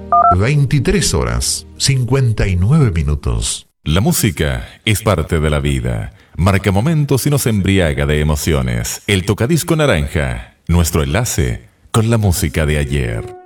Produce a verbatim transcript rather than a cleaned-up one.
veintitrés horas, cincuenta y nueve minutos. La música es parte de la vida. Marca momentos y nos embriaga de emociones. El tocadisco naranja, nuestro enlace con la música de ayer.